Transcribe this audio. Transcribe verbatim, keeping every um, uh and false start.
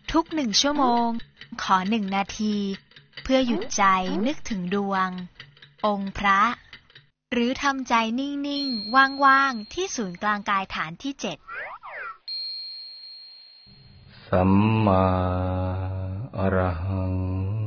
ทุกหนึ่งชั่วโมงขอหนึ่งนาทีเพื่อหยุดใจนึกถึงดวงองค์พระหรือทำใจนิ่งๆว่างๆที่ศูนย์กลางกายฐานที่เจ็ดสัมมาอรหัง